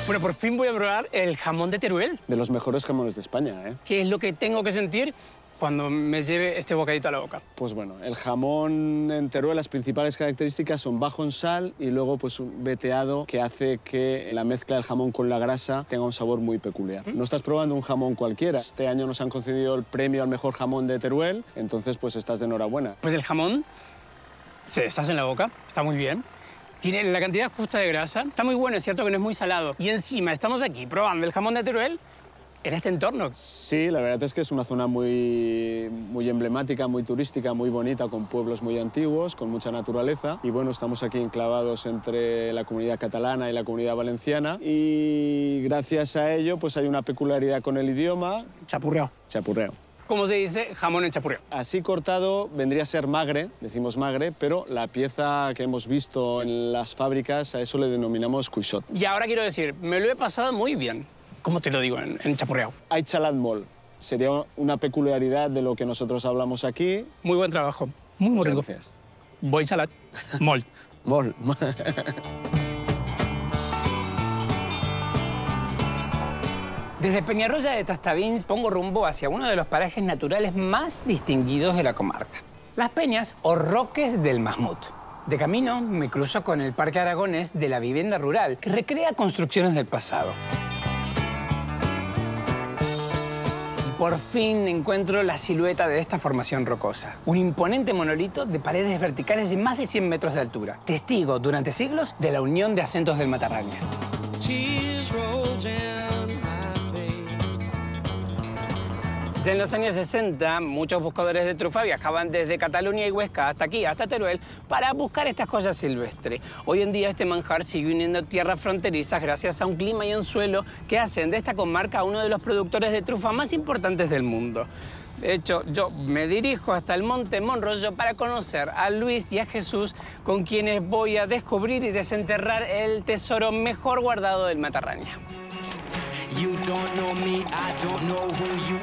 Bueno, por fin voy a probar el jamón de Teruel. De los mejores jamones de España, ¿eh? ¿Qué es lo que tengo que sentir cuando me lleve este bocadito a la boca? Pues bueno, el jamón en Teruel, las principales características son bajo en sal y luego pues un veteado que hace que la mezcla del jamón con la grasa tenga un sabor muy peculiar. No estás probando un jamón cualquiera. Este año nos han concedido el premio al mejor jamón de Teruel, entonces pues estás de enhorabuena. Pues el jamón se deshace en la boca, está muy bien. Tiene la cantidad justa de grasa, está muy bueno, es cierto que no es muy salado. Y encima estamos aquí probando el jamón de Teruel en este entorno. Sí, la verdad es que es una zona muy emblemática, muy turística, muy bonita, con pueblos muy antiguos, con mucha naturaleza. Y bueno, estamos aquí enclavados entre la comunidad catalana y la comunidad valenciana. Y gracias a ello, pues hay una peculiaridad con el idioma. Chapurreo. Chapurreo. ¿Cómo se dice jamón en chapurreo? Así cortado vendría a ser magre, decimos magre, pero la pieza que hemos visto en las fábricas, a eso le denominamos cuixot. Y ahora quiero decir, me lo he pasado muy bien. ¿Cómo te lo digo en chapurreo? Hay chalat molt. Sería una peculiaridad de lo que nosotros hablamos aquí. Muy buen trabajo. Muy rico. Gracias. Voy salat. Molt. Molt. Desde Peñarroya de Tastavins pongo rumbo hacia uno de los parajes naturales más distinguidos de la comarca. Las Peñas o Roques del Mahmut. De camino me cruzo con el Parque Aragonés de la Vivienda Rural, que recrea construcciones del pasado. Y por fin encuentro la silueta de esta formación rocosa. Un imponente monolito de paredes verticales de más de 100 metros de altura. Testigo durante siglos de la unión de acentos del Matarraña. Ya en los años 60, muchos buscadores de trufa viajaban desde Cataluña y Huesca hasta aquí, hasta Teruel, para buscar estas joyas silvestres. Hoy en día este manjar sigue uniendo tierras fronterizas gracias a un clima y un suelo que hacen de esta comarca uno de los productores de trufa más importantes del mundo. De hecho, yo me dirijo hasta el Monte Monrollo para conocer a Luis y a Jesús, con quienes voy a descubrir y desenterrar el tesoro mejor guardado del Matarraña. You don't know me, I don't know who you